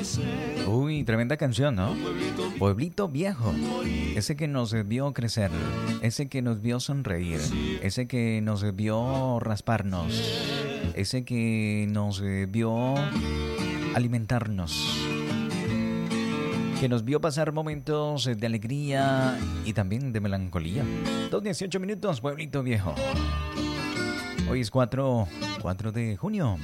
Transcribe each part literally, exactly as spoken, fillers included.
Uy, tremenda canción, ¿no? Pueblito Viejo. Ese que nos vio crecer, ese que nos vio sonreír, ese que nos vio rasparnos, ese que nos vio alimentarnos, que nos vio pasar momentos de alegría y también de melancolía. Dos dieciocho minutos, Pueblito Viejo. Hoy es cuatro de junio.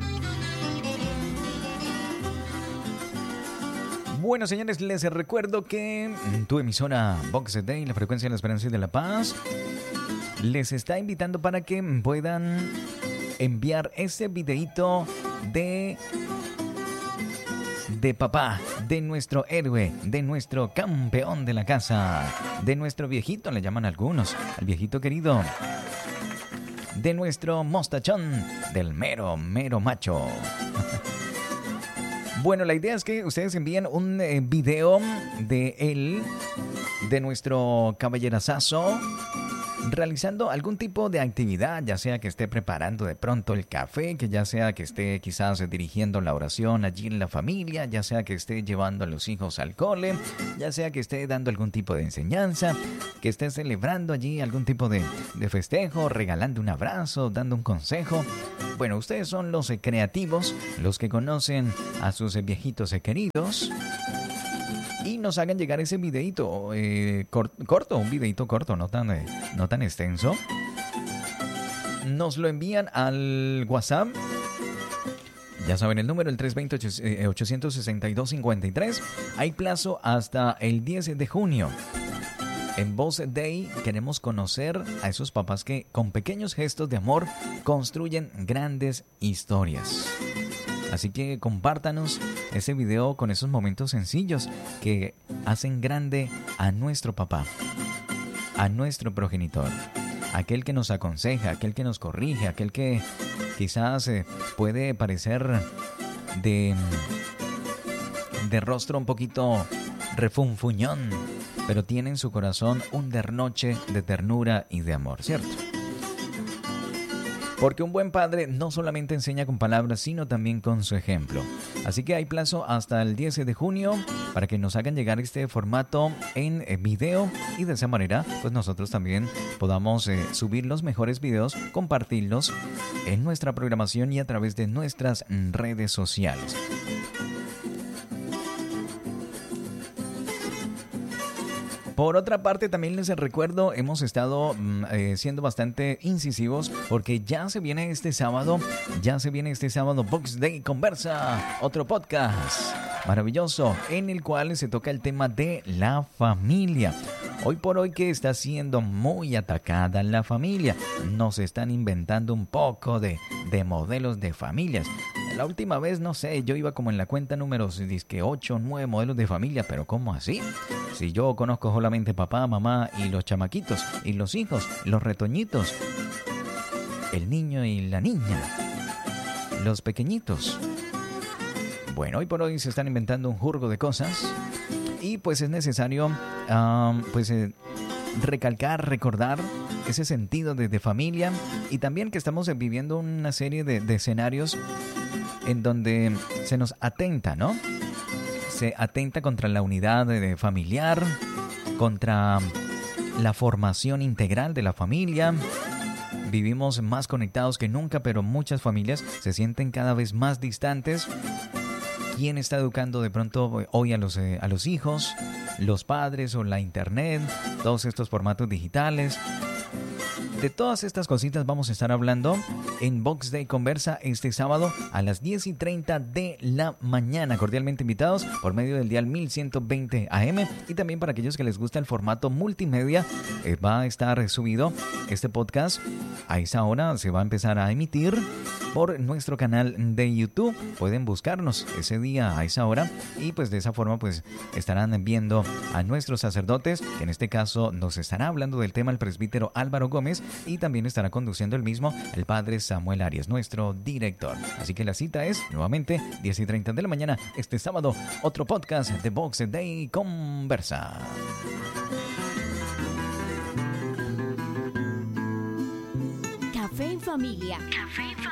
Bueno, señores, les recuerdo que tu emisora Box Day, la frecuencia de la esperanza y de la paz, les está invitando para que puedan enviar ese videíto de... de papá, de nuestro héroe, de nuestro campeón de la casa, de nuestro viejito, le llaman algunos, al viejito querido, de nuestro mostachón, del mero, mero macho. Bueno, la idea es que ustedes envíen un eh, video de él, de nuestro caballerazazo, realizando algún tipo de actividad, ya sea que esté preparando de pronto el café, que ya sea que esté quizás dirigiendo la oración allí en la familia, ya sea que esté llevando a los hijos al cole, ya sea que esté dando algún tipo de enseñanza, que esté celebrando allí algún tipo de, de festejo, regalando un abrazo, dando un consejo. Bueno, ustedes son los eh, creativos, los que conocen a sus eh, viejitos eh, queridos. Y nos hagan llegar ese videito eh, cor- corto, un videito corto, no tan, eh, no tan extenso. Nos lo envían al WhatsApp. Ya saben el número, el tres dos cero, ocho seis dos, cinco tres. Hay plazo hasta el diez de junio. En Box Day queremos conocer a esos papás que con pequeños gestos de amor construyen grandes historias. Así que compártanos ese video con esos momentos sencillos que hacen grande a nuestro papá, a nuestro progenitor, aquel que nos aconseja, aquel que nos corrige, aquel que quizás eh, puede parecer de, de rostro un poquito refunfuñón, pero tiene en su corazón un derroche de ternura y de amor, ¿cierto? Porque un buen padre no solamente enseña con palabras, sino también con su ejemplo. Así que hay plazo hasta el diez de junio para que nos hagan llegar este formato en video y de esa manera pues nosotros también podamos eh, subir los mejores videos, compartirlos en nuestra programación y a través de nuestras redes sociales. Por otra parte, también les recuerdo, hemos estado eh, siendo bastante incisivos porque ya se viene este sábado, ya se viene este sábado Box Day Conversa, otro podcast maravilloso en el cual se toca el tema de la familia. Hoy por hoy que está siendo muy atacada la familia, nos están inventando un poco de, de modelos de familias. La última vez, no sé, yo iba como en la cuenta número ocho o nueve modelos de familia, pero ¿cómo así? Si yo conozco solamente papá, mamá y los chamaquitos, y los hijos, los retoñitos, el niño y la niña, los pequeñitos. Bueno, hoy por hoy se están inventando un jurgo de cosas y pues es necesario um, pues eh, recalcar, recordar ese sentido de, de familia y también que estamos viviendo una serie de, de escenarios en donde se nos atenta, ¿no? Se atenta contra la unidad de familiar, contra la formación integral de la familia. Vivimos más conectados que nunca, pero muchas familias se sienten cada vez más distantes. ¿Quién está educando de pronto hoy a los, eh, a los hijos? Los padres o la internet, todos estos formatos digitales. De todas estas cositas vamos a estar hablando en Box Day Conversa este sábado a las diez y treinta de la mañana. Cordialmente invitados por medio del dial mil ciento veinte A M y también para aquellos que les gusta el formato multimedia, eh, va a estar subido este podcast. A esa hora se va a empezar a emitir por nuestro canal de YouTube. Pueden buscarnos ese día a esa hora y pues de esa forma pues estarán viendo a nuestros sacerdotes, que en este caso nos estará hablando del tema el presbítero Álvaro Gómez y también estará conduciendo el mismo el padre Samuel Arias, nuestro director. Así que la cita es nuevamente diez y treinta de la mañana este sábado, otro podcast de Box Day Conversa. Café en familia. Café en familia.